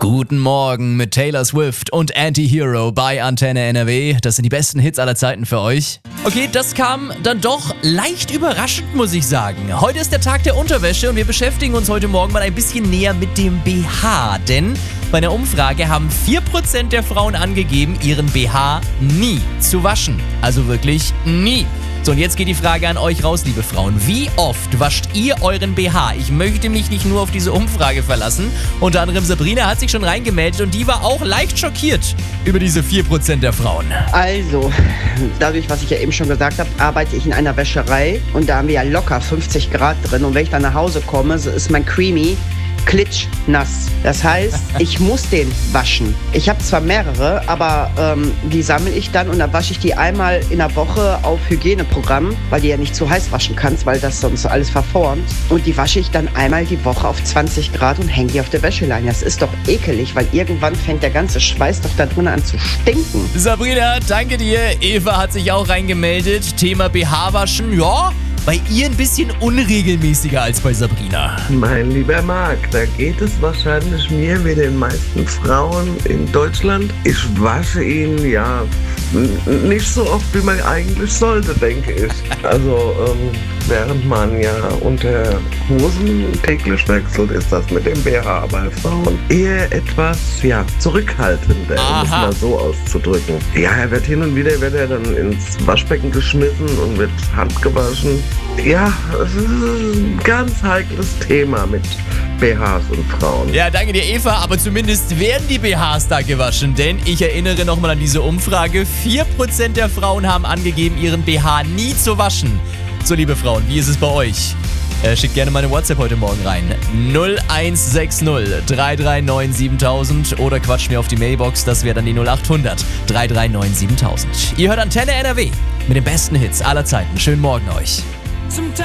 Guten Morgen mit Taylor Swift und Anti-Hero bei Antenne NRW. Das sind die besten Hits aller Zeiten für euch. Okay, das kam dann doch leicht überraschend, muss ich sagen. Heute ist der Tag der Unterwäsche und wir beschäftigen uns heute Morgen mal ein bisschen näher mit dem BH. Denn bei einer Umfrage haben 4% der Frauen angegeben, ihren BH nie zu waschen. Also wirklich nie. So, und jetzt geht die Frage an euch raus, liebe Frauen. Wie oft wascht ihr euren BH? Ich möchte mich nicht nur auf diese Umfrage verlassen. Unter anderem Sabrina hat sich schon reingemeldet und die war auch leicht schockiert über diese 4% der Frauen. Also, dadurch, was ich ja eben schon gesagt habe, arbeite ich in einer Wäscherei und da haben wir ja locker 50 Grad drin. Und wenn ich dann nach Hause komme, so ist mein Creamy klitschnass. Das heißt, ich muss den waschen. Ich habe zwar mehrere, aber die sammle ich dann und dann wasche ich die einmal in der Woche auf Hygieneprogramm, weil die ja nicht zu heiß waschen kannst, weil das sonst alles verformt. Und die wasche ich dann einmal die Woche auf 20 Grad und hänge die auf der Wäscheleine. Das ist doch ekelig, weil irgendwann fängt der ganze Schweiß doch da drin an zu stinken. Sabrina, danke dir. Eva hat sich auch reingemeldet. Thema BH waschen, ja, bei ihr ein bisschen unregelmäßiger als bei Sabrina. Mein lieber Marc, da geht es wahrscheinlich mir wie den meisten Frauen in Deutschland. Ich wasche ihn ja nicht so oft, wie man eigentlich sollte, denke ich. Also während man ja unter Hosen täglich wechselt, ist das mit dem BH bei Frauen eher etwas zurückhaltender, um es mal so auszudrücken. Ja, er wird hin und wieder dann ins Waschbecken geschmissen und wird handgewaschen. Ja, es ist ein ganz heikles Thema mit BHs und Frauen. Ja, danke dir, Eva, aber zumindest werden die BHs da gewaschen, denn ich erinnere nochmal an diese Umfrage. 4% der Frauen haben angegeben, ihren BH nie zu waschen. So, liebe Frauen, wie ist es bei euch? Schickt gerne meine WhatsApp heute Morgen rein. 0160 339 7000 oder quatscht mir auf die Mailbox, das wäre dann die 0800 339 7000. Ihr hört Antenne NRW mit den besten Hits aller Zeiten. Schönen Morgen euch.